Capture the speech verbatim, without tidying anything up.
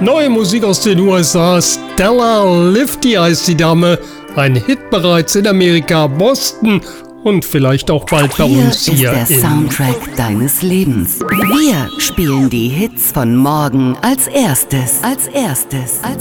Neue Musik aus den U S A. Stella Lifty heißt die Dame. Ein Hit bereits in Amerika, Boston und vielleicht auch bald bei Hier uns hier ist der in Soundtrack deines Lebens. Wir spielen die Hits von morgen als erstes. Als erstes. Als